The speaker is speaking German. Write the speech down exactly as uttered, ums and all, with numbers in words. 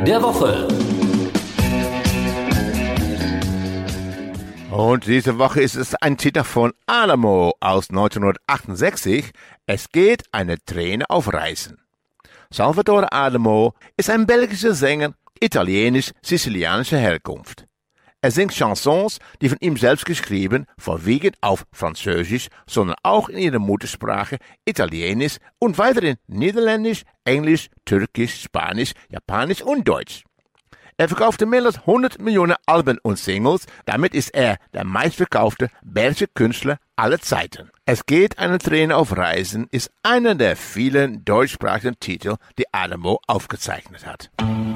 der Woche. Und diese Woche ist es ein Titel von Adamo aus neunzehnhundertachtundsechzig. Es geht eine Träne auf Reisen. Salvatore Adamo ist ein belgischer Sänger italienisch-sizilianischer Herkunft. Er singt Chansons, die von ihm selbst geschrieben, vorwiegend auf Französisch, sondern auch in ihrer Muttersprache Italienisch und weiterhin Niederländisch, Englisch, Türkisch, Spanisch, Japanisch und Deutsch. Er verkaufte mehr als hundert Millionen Alben und Singles, damit ist er der meistverkaufte belgische Künstler aller Zeiten. Es geht eine Träne auf Reisen ist einer der vielen deutschsprachigen Titel, die Adamo aufgezeichnet hat.